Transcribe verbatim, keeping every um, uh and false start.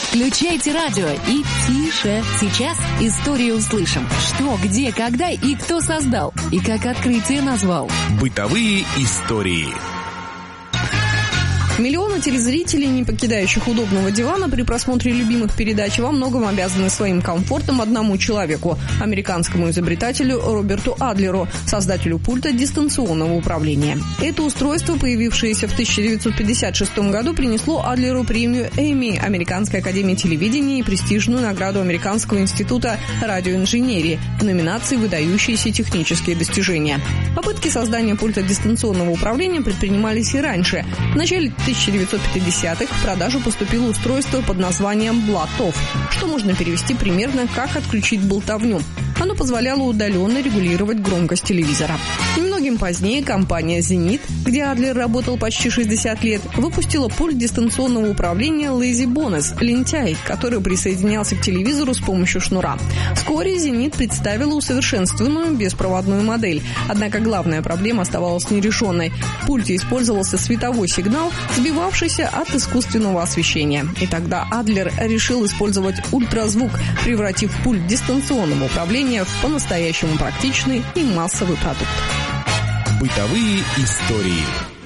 Включайте радио и тише. Сейчас историю услышим. Что, где, когда и кто создал. И как открытие назвал. Бытовые истории. Миллионы телезрителей, не покидающих удобного дивана при просмотре любимых передач, во многом обязаны своим комфортом одному человеку – американскому изобретателю Роберту Адлеру, создателю пульта дистанционного управления. Это устройство, появившееся в тысяча девятьсот пятьдесят шестом году, принесло Адлеру премию Эмми Американской академии телевидения и престижную награду Американского института радиоинженерии в номинации «Выдающиеся технические достижения». Попытки создания пульта дистанционного управления предпринимались и раньше. В начале тысяча девятьсот пятидесятых в продажу поступило устройство под названием «Блат-офф», что можно перевести примерно как «отключить болтовню». Оно позволяло удаленно регулировать громкость телевизора. Немногим позднее компания «Зенит», где Адлер работал почти шестьдесят лет, выпустила пульт дистанционного управления Lazy Bonus – лентяй, который присоединялся к телевизору с помощью шнура. Вскоре «Зенит» представила усовершенствованную беспроводную модель. Однако главная проблема оставалась нерешенной. В пульте использовался световой сигнал, сбивавшийся от искусственного освещения. И тогда Адлер решил использовать ультразвук, превратив пульт дистанционного управления в по-настоящему практичный и массовый продукт. Бытовые истории.